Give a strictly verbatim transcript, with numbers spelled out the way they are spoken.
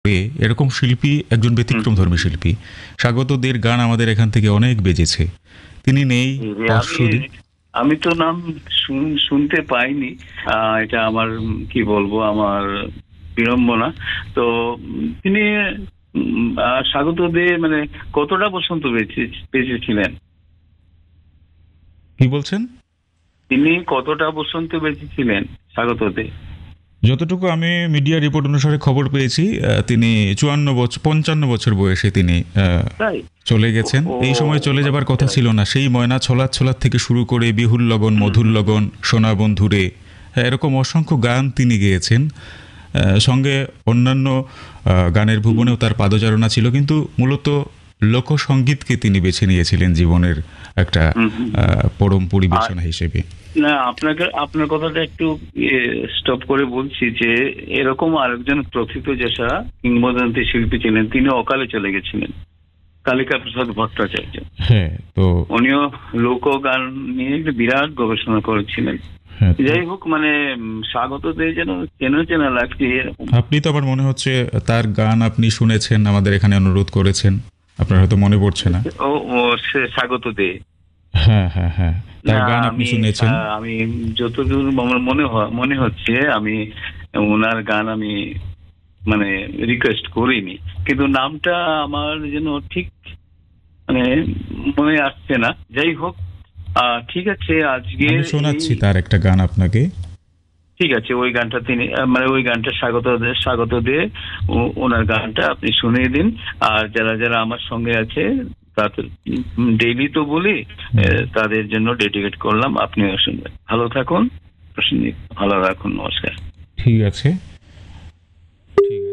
এরকম শিল্পী একজন ব্যতিক্রমধর্মী শিল্পী। স্বাগত দের গান আমাদের এখান থেকে অনেক বেজেছে। তিনি নেই পরশুদিন। আমি তো নাম শুনতে পাইনি, এটা আমার কি বলবো, আমার বিড়ম্বনা। তো তিনি স্বাগত দে মানে কতটা বসন্ত বেঁচেছিলেন? কি বলছেন? তিনি কতটা বসন্ত বেঁচেছিলেন স্বাগত দে? যতটুকু আমি মিডিয়া রিপোর্ট অনুসারে খবর পেয়েছি, তিনি চুয়ান্ন বছর পঞ্চান্ন বছর বয়সে তিনি চলে গেছেন। এই সময় চলে যাবার কথা ছিল না। সেই ময়না ছলাৎ ছলাৎ থেকে শুরু করে বিহুল লগন, মধুর লগন, সোনা বন্ধুরে, এরকম অসংখ্য গান তিনি গেয়েছেন। সঙ্গে অন্যান্য গানের ভুবনেও তার পাদচারণা ছিল, কিন্তু মূলত লোকসঙ্গীতকে তিনি বেছে নিয়েছিলেন জীবনের একটা পরম পরিবেশনা হিসেবে। না, আপনাকে আপনার কথাটা একটু স্টপ করে বলছি যে এরকম আরেকজন প্রথিত যেসা কিংবদন্তি শিল্পী ছিলেন, তিনি অকালে চলে গেছিলেন, কালিকা প্রসাদ ভট্টাচার্য। হ্যাঁ, তো উনিও লোকগান নিয়ে একটা বিরাট গবেষণা করেছিলেন। যাই হোক, মানে স্বাগত দে যেন চেনা চেনা লাগছে। আপনি তো আমার মনে হচ্ছে তার গান আপনি শুনেছেন, আমাদের এখানে অনুরোধ করেছেন, আপনার হয়তো মনে পড়ছে না। ও স্বাগত দে, হ্যাঁ হ্যাঁ হ্যাঁ, তার গান আপনি শুনেছেন। আমি যতদূর মনে মনে হচ্ছে আমি ওনার গান আমি মানে রিকোয়েস্ট করিনি, কিন্তু নামটা আমার যেন ঠিক মানে মনে আসছে না। যাই হোক, ঠিক আছে, আজকে শোনাচ্ছি তার একটা গান আপনাকে। ঠিক আছে, ওই গানটা তিনি মানে ওই গানটা স্বাগত স্বাগত দে ওনার গানটা আপনি শুনিয়ে দিন। আর যারা যারা আমার সঙ্গে আছে তাদের ডেইলি তো বলি, তাদের জন্য ডেডিকেট করলাম। আপনিও শুনবেন। ভালো থাকুন, ভালো রাখুন। নমস্কার। ঠিক আছে, ঠিক আছে।